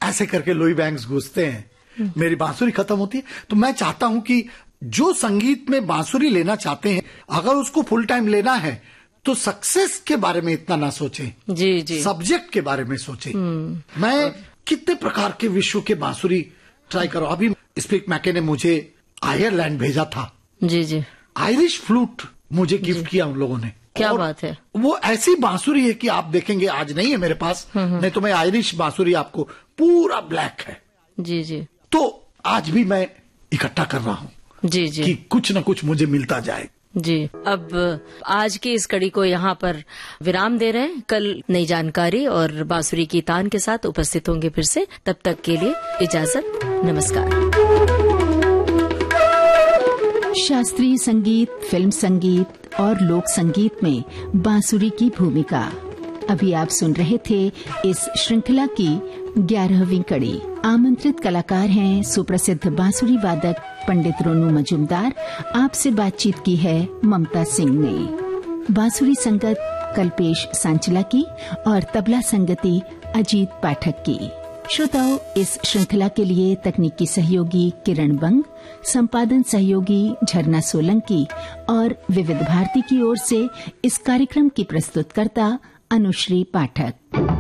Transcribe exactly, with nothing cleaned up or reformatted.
ऐसे करके Louis banks घुसते हैं, मेरी बांसुरी खत्म होती है। तो मैं चाहता हूं कि जो संगीत में बांसुरी लेना चाहते हैं, अगर उसको फुल टाइम लेना है तो सक्सेस के बारे में इतना ना सोचें, जी जी सब्जेक्ट के बारे में सोचें। मैं कितने प्रकार के विश्व के बांसुरी ट्राई करो। अभी स्पीक मैके ने मुझे आयरलैंड भेजा था, जी जी आयरिश फ्लूट मुझे गिफ्ट किया उन लोगों ने। क्या बात है। वो ऐसी बांसुरी है कि आप देखेंगे, आज नहीं है मेरे पास, नहीं तो मैं आयरिश बांसुरी आपको, पूरा ब्लैक है, जी जी तो आज भी मैं इकट्ठा कर रहा हूँ, जी जी कि कुछ न कुछ मुझे मिलता जाए। जी, अब आज की इस कड़ी को यहाँ पर विराम दे रहे हैं। कल नई जानकारी और बांसुरी की तान के साथ उपस्थित होंगे फिर से। तब तक के लिए इजाजत, नमस्कार। शास्त्रीय संगीत, फिल्म संगीत और लोक संगीत में बांसुरी की भूमिका, अभी आप सुन रहे थे इस श्रृंखला की ग्यारहवीं कड़ी। आमंत्रित कलाकार हैं सुप्रसिद्ध बांसुरी वादक पंडित रोनू मजूमदार। आपसे बातचीत की है ममता सिंह ने। बांसुरी संगत कल्पेश सांचला की और तबला संगति अजीत पाठक की। श्रोताओं, इस श्रृंखला के लिए तकनीकी सहयोगी किरण बंग, संपादन सहयोगी झरना सोलंकी और विविध भारती की ओर से इस कार्यक्रम की प्रस्तुतकर्ता अनुश्री पाठक।